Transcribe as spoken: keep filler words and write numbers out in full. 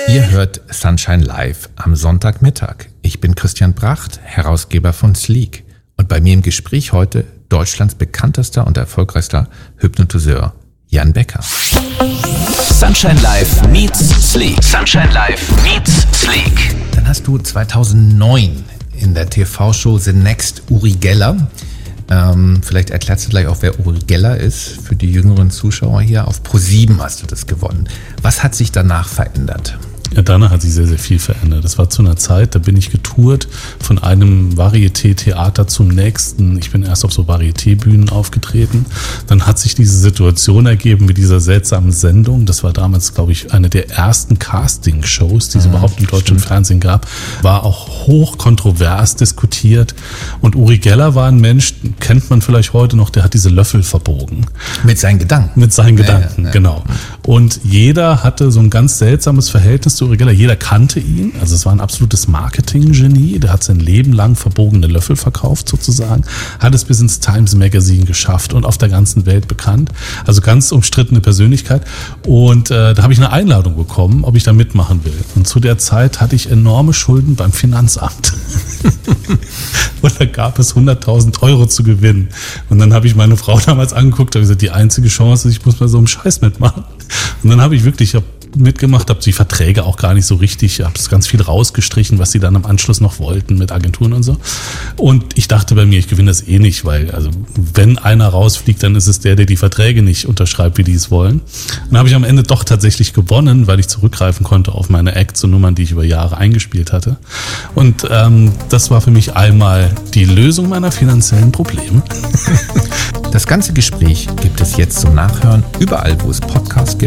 Ihr hört Sunshine Live am Sonntagmittag. Ich bin Christian Bracht, Herausgeber von Sleek. Und bei mir im Gespräch heute Deutschlands bekanntester und erfolgreichster Hypnotiseur Jan Becker. Sunshine Live meets Sleek. Sunshine Live meets Sleek. Dann hast du zweitausendneun in der T V-Show The Next Uri Geller. Ähm, vielleicht erklärst du gleich auch, wer Uri Geller ist für die jüngeren Zuschauer hier. Auf ProSieben hast du das gewonnen. Was hat sich danach verändert? Ja, danach hat sich sehr, sehr viel verändert. Das war zu einer Zeit, da bin ich getourt von einem Varieté-Theater zum nächsten. Ich bin erst auf so Varieté-Bühnen aufgetreten. Dann hat sich diese Situation ergeben mit dieser seltsamen Sendung. Das war damals, glaube ich, eine der ersten Casting-Shows, die es mhm, überhaupt im deutschen stimmt. Fernsehen gab. War auch hoch kontrovers diskutiert. Und Uri Geller war ein Mensch, kennt man vielleicht heute noch, der hat diese Löffel verbogen. Mit seinen Gedanken. Mit seinen Gedanken, ja, ja, genau. Und jeder hatte so ein ganz seltsames Verhältnis zu Uri Geller. Jeder kannte ihn, also es war ein absolutes Marketing-Genie, der hat sein Leben lang verbogene Löffel verkauft sozusagen, hat es bis ins Times Magazine geschafft und auf der ganzen Welt bekannt, also ganz umstrittene Persönlichkeit und äh, da habe ich eine Einladung bekommen, ob ich da mitmachen will und zu der Zeit hatte ich enorme Schulden beim Finanzamt und da gab es hunderttausend Euro zu gewinnen und dann habe ich meine Frau damals angeguckt und gesagt, die einzige Chance ist, ich muss bei so einem Scheiß mitmachen und dann habe ich wirklich, ich habe mitgemacht, habe die Verträge auch gar nicht so richtig, habe ganz viel rausgestrichen, was sie dann am Anschluss noch wollten mit Agenturen und so. Und ich dachte bei mir, ich gewinne das eh nicht, weil also wenn einer rausfliegt, dann ist es der, der die Verträge nicht unterschreibt, wie die es wollen. Und dann habe ich am Ende doch tatsächlich gewonnen, weil ich zurückgreifen konnte auf meine Acts und Nummern, die ich über Jahre eingespielt hatte. Und ähm, das war für mich einmal die Lösung meiner finanziellen Probleme. Das ganze Gespräch gibt es jetzt zum Nachhören, überall, wo es Podcasts gibt